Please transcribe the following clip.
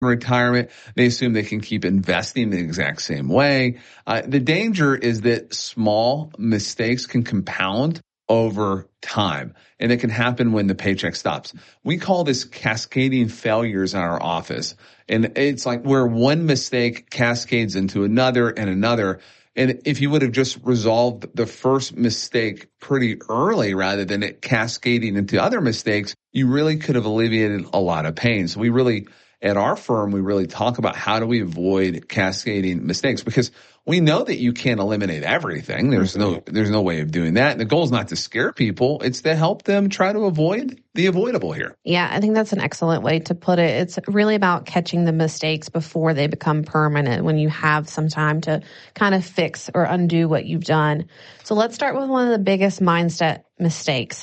retirement. They assume they can keep investing the exact same way. The danger is that small mistakes can compound over time, and it can happen when the paycheck stops. We call this cascading failures in our office. And it's like where one mistake cascades into another and another. And if you would have just resolved the first mistake pretty early rather than it cascading into other mistakes, you really could have alleviated a lot of pain. So at our firm, we really talk about how do we avoid cascading mistakes, because we know that you can't eliminate everything. There's no way of doing that. And the goal is not to scare people. It's to help them try to avoid the avoidable here. Yeah, I think that's an excellent way to put it. It's really about catching the mistakes before they become permanent, when you have some time to kind of fix or undo what you've done. So let's start with one of the biggest mindset mistakes.